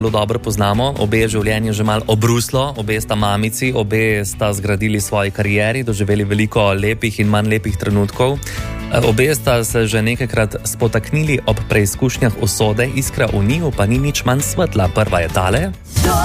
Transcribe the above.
zelo dobro poznamo, obe življenje že malo obruslo, obe sta mamici, obe sta zgradili svoji karieri, doživeli veliko lepih in manj lepih trenutkov. Obe sta se že nekajkrat spotaknili ob preizkušnjah usode, iskra v njiju pa ni nič manj svetla. Prva je tale.